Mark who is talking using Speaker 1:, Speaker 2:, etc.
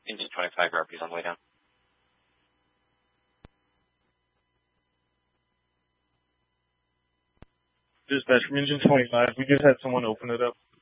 Speaker 1: Engine 25, Roperty's on the way down.
Speaker 2: Dispatch from Engine 25, we just had someone open it up.